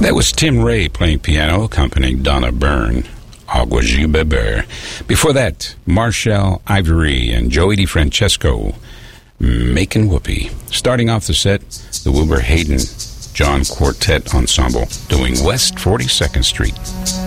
That was Tim Ray playing piano, accompanying Donna Byrne. Agua de Beber. Before that, Marshall Ivory and Joey DeFrancesco, Making Whoopee. Starting off the set, the Wilbur Hayden John Quartet Ensemble, doing West 42nd Street.